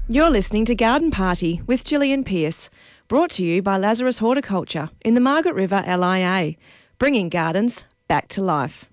You're listening to Garden Party with Gillian Pearce, brought to you by Lazarus Horticulture in the Margaret River LIA, bringing gardens back to life.